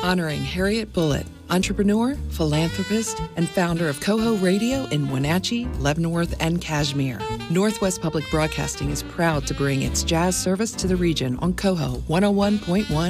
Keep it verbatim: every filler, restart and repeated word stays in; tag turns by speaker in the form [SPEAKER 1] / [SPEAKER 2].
[SPEAKER 1] honoring Harriet Bullitt, entrepreneur, philanthropist, and founder of Coho Radio in Wenatchee, Leavenworth, and Kashmir. Northwest Public Broadcasting is proud to bring its jazz service to the region on Coho one oh one point one